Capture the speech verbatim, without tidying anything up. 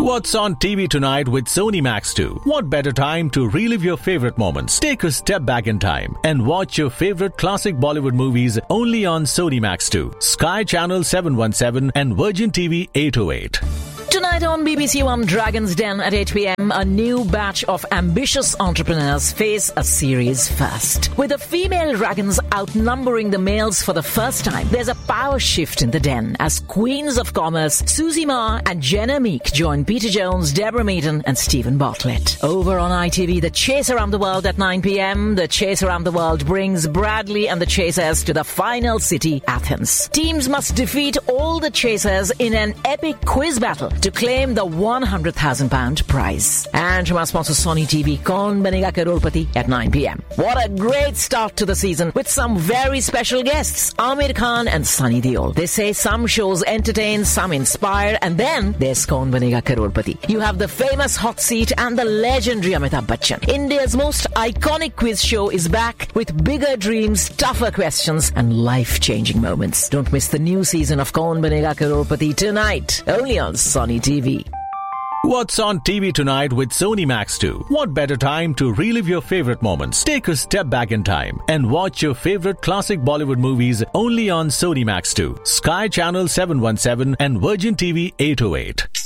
What's on T V tonight with Sony Max two? What better time to relive your favorite moments? Take a step back in time and watch your favorite classic Bollywood movies only on Sony Max two, Sky Channel seven one seven and Virgin T V eight oh eight. Tonight on B B C One Dragon's Den at eight p.m, a new batch of ambitious entrepreneurs face a series first. With the female dragons outnumbering the males for the first time, there's a power shift in the den as queens of commerce Susie Ma and Jenna Meek join Peter Jones, Deborah Meaden and Stephen Bartlett. Over on I T V, The Chase Around the World at nine p.m, The Chase Around the World brings Bradley and the Chasers to the final city, Athens. Teams must defeat all the Chasers in an epic quiz battle to claim the one hundred thousand pound prize. And from our sponsor Sony T V, Kaun Banega Crorepati at nine p.m. What a great start to the season with some very special guests, Aamir Khan and Sunny Deol. They say some shows entertain, some inspire, and then there's Kaun Banega Crorepati. You have the famous hot seat and the legendary Amitabh Bachchan. India's most iconic quiz show is back with bigger dreams, tougher questions, and life-changing moments. Don't miss the new season of Kaun Banega Crorepati tonight, only on Sony T V. What's on T V tonight with Sony Max two? What better time to relive your favorite moments? Take a step back in time and watch your favorite classic Bollywood movies only on Sony Max two, Sky Channel seven one seven and Virgin T V eight oh eight.